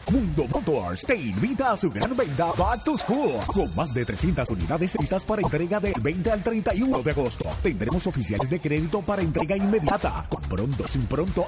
Mundo Motors te invita a su gran venta Back to School, con más de 300 unidades listas para entrega del 20 al 31 de agosto. Tendremos oficiales de crédito para entrega inmediata, con pronto, sin pronto